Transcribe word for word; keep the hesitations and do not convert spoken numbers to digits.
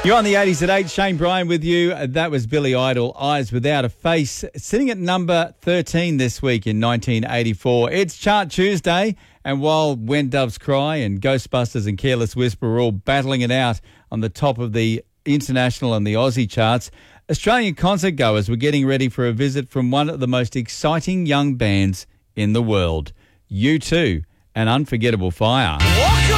You're on the eighties at eight. Shane Bryan with you. That was Billy Idol, Eyes Without a Face, sitting at number thirteen this week in nineteen eighty-four. It's Chart Tuesday, and while When Doves Cry and Ghostbusters and Careless Whisper are all battling it out on the top of the international and the Aussie charts, Australian concert goers were getting ready for a visit from one of the most exciting young bands in the world, U two and Unforgettable Fire.